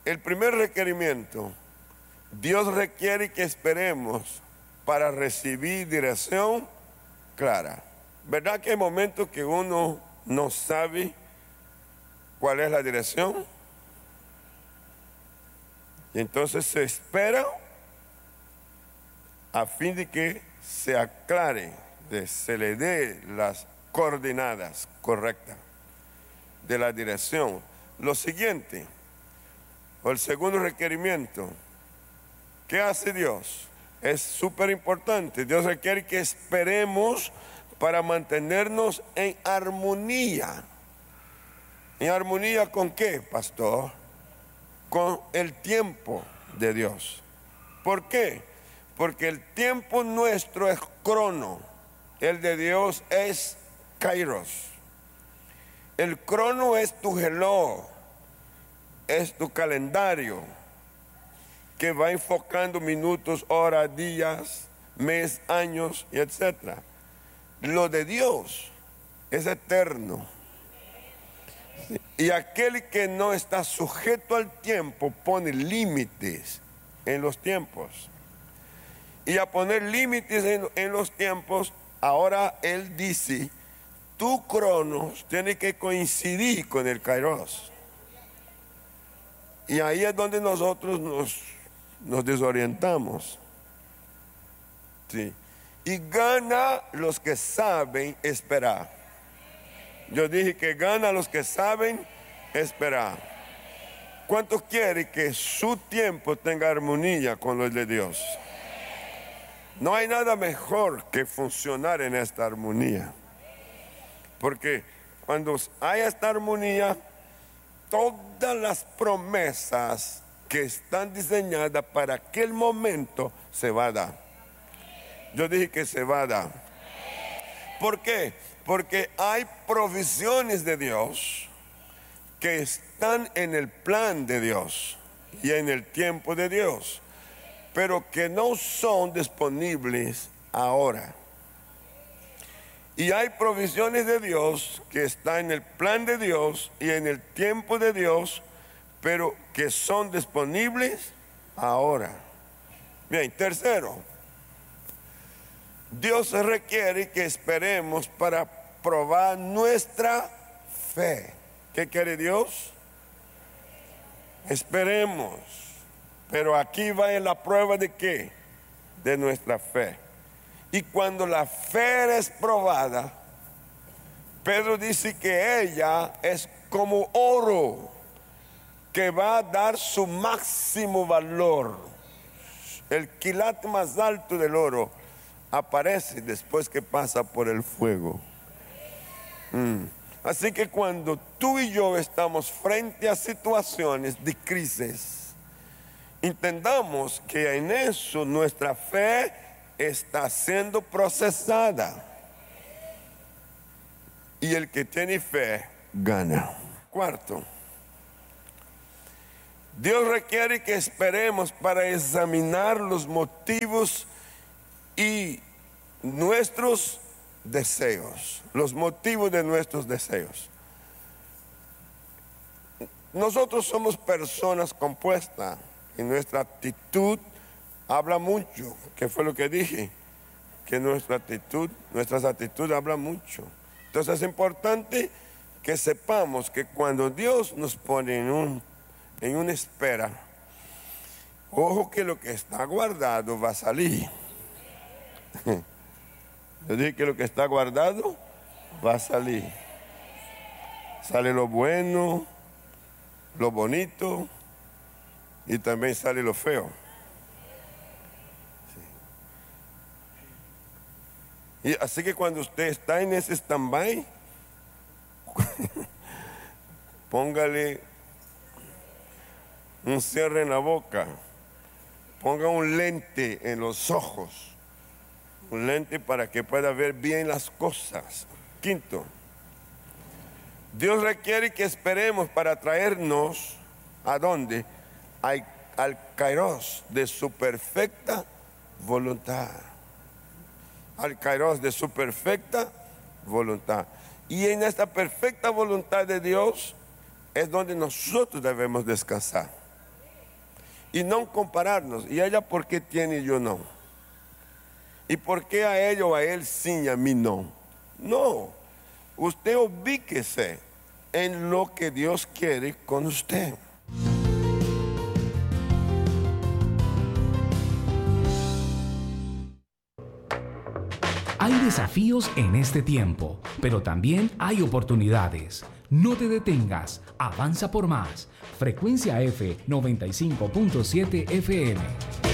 El primer requerimiento, Dios requiere que esperemos para recibir dirección clara. ¿Verdad que hay momentos que uno no sabe cuál es la dirección? Y entonces se espera a fin de que se aclare, se le dé las coordenadas correctas de la dirección. Lo siguiente, o el segundo requerimiento, ¿qué hace Dios? Es súper importante. Dios requiere que esperemos para mantenernos en armonía. ¿En armonía con qué, pastor? Con el tiempo de Dios. ¿Por qué? Porque el tiempo nuestro es crono, el de Dios es kairos. El crono es tu reloj, es tu calendario, que va enfocando minutos, horas, días, mes, años, y etc. Lo de Dios es eterno. Y aquel que no está sujeto al tiempo pone límites en los tiempos. Y a poner límites en los tiempos, ahora él dice, tu cronos tiene que coincidir con el kairos. Y ahí es donde nosotros nos desorientamos. Sí. Y gana los que saben esperar. Yo dije que gana los que saben esperar. ¿Cuántos quieren que su tiempo tenga armonía con los de Dios? No hay nada mejor que funcionar en esta armonía. Porque cuando hay esta armonía, todas las promesas que están diseñadas para aquel momento se va a dar. Yo dije que se va a dar. ¿Por qué? Porque hay provisiones de Dios que están en el plan de Dios y en el tiempo de Dios, pero que no son disponibles ahora. Y hay provisiones de Dios que están en el plan de Dios y en el tiempo de Dios, pero que son disponibles ahora. Bien, tercero, Dios requiere que esperemos para probar nuestra fe. ¿Qué quiere Dios? Esperemos. Pero aquí va en la prueba de ¿qué? De nuestra fe. Y cuando la fe es probada, Pedro dice que ella es como oro, que va a dar su máximo valor. El quilate más alto del oro aparece después que pasa por el fuego. Así que cuando tú y yo estamos frente a situaciones de crisis, entendamos que en eso nuestra fe está siendo procesada. Y el que tiene fe gana. Cuarto, Dios requiere que esperemos para examinar los motivos y nuestros deseos, los motivos de nuestros deseos. Nosotros somos personas compuestas y nuestra actitud habla mucho. ¿Qué fue lo que dije? Que nuestras actitudes hablan mucho. Entonces es importante que sepamos que cuando Dios nos pone en una espera, ojo que lo que está guardado va a salir. Yo dije que lo que está guardado va a salir. Sale lo bueno, lo bonito y también sale lo feo. Sí. Y así que cuando usted está en ese stand-by, póngale un cierre en la boca, ponga un lente en los ojos, un lente para que pueda ver bien las cosas. Quinto, Dios requiere que esperemos para traernos ¿a dónde? Al kairos de su perfecta voluntad. Al kairos de su perfecta voluntad. Y en esta perfecta voluntad de Dios es donde nosotros debemos descansar. Y no compararnos. ¿Y ella por qué tiene y yo no? ¿Y por qué a ella o a él sí y a mí no? No. Usted ubíquese en lo que Dios quiere con usted. Hay desafíos en este tiempo, pero también hay oportunidades. No te detengas, avanza por más. Frecuencia F 95.7 FM.